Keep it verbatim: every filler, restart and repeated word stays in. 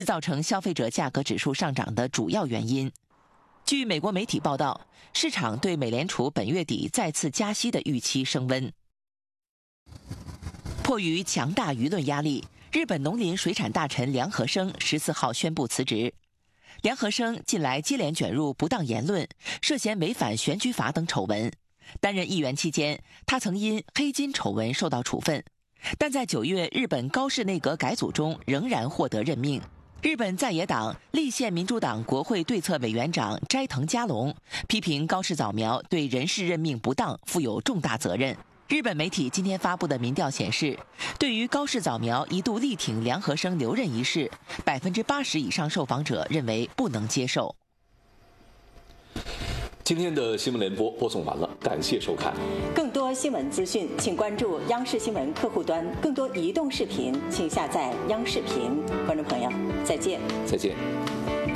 造成消费者价格指数上涨的主要原因。据美国媒体报道，市场对美联储本月底再次加息的预期升温。迫于强大舆论压力，日本农林水产大臣梁和生十四号宣布辞职。梁和生近来接连卷入不当言论、涉嫌违反选举法等丑闻。担任议员期间，他曾因黑金丑闻受到处分，但在九月日本高市内阁改组中仍然获得任命。日本在野党立宪民主党国会对策委员长斋藤嘉龙批评高市早苗对人事任命不当负有重大责任。日本媒体今天发布的民调显示，对于高市早苗一度力挺梁和生留任一事，百分之八十以上受访者认为不能接受。 今天的新闻联播播送完了，感谢收看。 更多新闻资讯，请关注央视新闻客户端；更多移动视频，请下载央视频。观众朋友，再见。 再见。